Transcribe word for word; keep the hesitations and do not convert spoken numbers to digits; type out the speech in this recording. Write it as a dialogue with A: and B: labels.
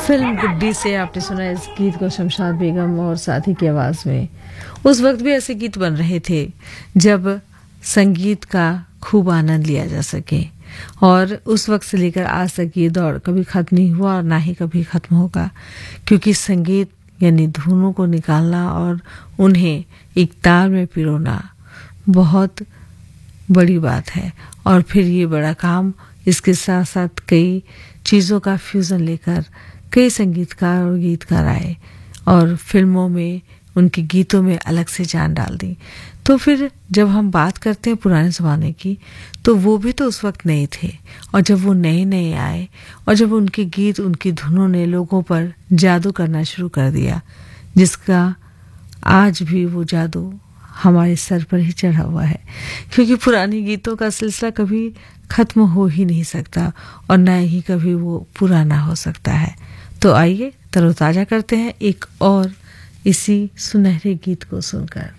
A: Film गुड्डी से आपने सुना इस गीत को शमशाद बेगम और साथी की आवाज में। उस वक्त भी ऐसे गीत बन रहे थे जब संगीत का खूब आनंद लिया जा सके, और उस वक्त से लेकर आज तक ये दौर कभी खत्म नहीं हुआ और ना ही कभी खत्म होगा, क्योंकि संगीत यानी धुनों को निकालना और उन्हें एक ताल में पिरोना बहुत बड़ी बात है। और फिर ये बड़ा काम, इसके साथ साथ कई चीज़ों का फ्यूज़न लेकर कई संगीतकार और गीतकार आए और फिल्मों में उनके गीतों में अलग से जान डाल दी। तो फिर जब हम बात करते हैं पुराने ज़माने की, तो वो भी तो उस वक्त नए थे, और जब वो नए नए आए और जब उनके गीत, उनकी धुनों ने लोगों पर जादू करना शुरू कर दिया, जिसका आज भी वो जादू हमारे सर पर ही चढ़ा हुआ है, क्योंकि पुराने गीतों का सिलसिला कभी खत्म हो ही नहीं सकता और न ही कभी वो पुराना हो सकता है। तो आइए तरोताजा करते हैं एक और इसी सुनहरे गीत को सुनकर।